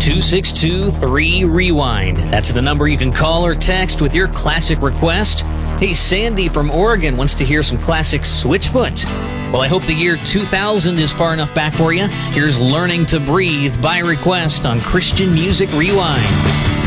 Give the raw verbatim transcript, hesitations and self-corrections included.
two six two three rewind. That's the number you can call or text with your classic request. Hey, Sandy from Oregon wants to hear some classic Switchfoot. Well, I hope the year two thousand is far enough back for you. Here's Learning to Breathe by request on Christian Music Rewind.